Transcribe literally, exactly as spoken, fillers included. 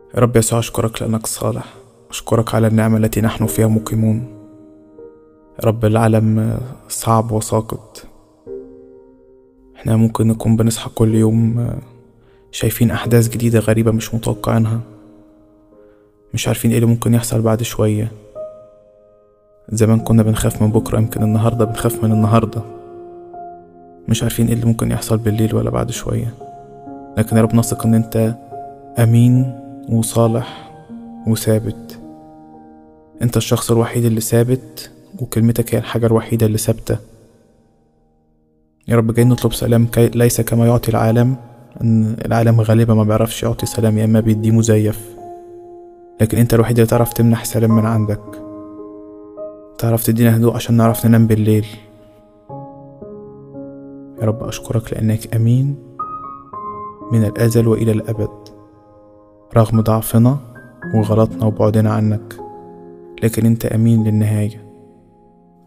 يا رب يسوع، أشكرك لأنك صالح. أشكرك على النعمة التي نحن فيها مقيمون. يا رب، العالم صعب وساقط. احنا ممكن نكون بنصحى كل يوم شايفين أحداث جديدة غريبة مش متوقعينها، مش عارفين ايه اللي ممكن يحصل بعد شوية. زمان كنا بنخاف من بكرة، يمكن النهاردة بنخاف من النهاردة. مش عارفين ايه اللي ممكن يحصل بالليل ولا بعد شوية. لكن يا رب نثق ان انت أمين وصالح وثابت. انت الشخص الوحيد اللي ثابت، وكلمتك هي الحاجة الوحيدة اللي ثابتة. يا رب، جاي نطلب سلام كي ليس كما يعطي العالم، ان العالم غالبا ما بيعرفش يعطي سلام، يا اما بيديه مزيف. لكن انت الوحيد اللي تعرف تمنح سلام من عندك، تعرف تدينا هدوء عشان نعرف ننام بالليل. يا رب، اشكرك لانك امين من الازل والى الابد، رغم ضعفنا وغلطنا وبعدنا عنك، لكن انت امين للنهاية.